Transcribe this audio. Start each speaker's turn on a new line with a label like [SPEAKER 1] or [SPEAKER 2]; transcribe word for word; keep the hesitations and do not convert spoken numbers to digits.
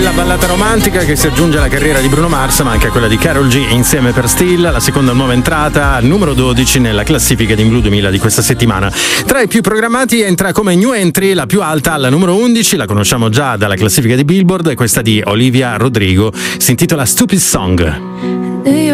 [SPEAKER 1] bella ballata romantica che si aggiunge alla carriera di Bruno Mars, ma anche a quella di Karol G insieme per Still, la seconda nuova entrata, numero dodici nella classifica di In Blue duemila di questa settimana. Tra i più programmati entra come new entry la più alta alla numero undici, la conosciamo già dalla classifica di Billboard, questa di Olivia Rodrigo, si intitola Stupid Song.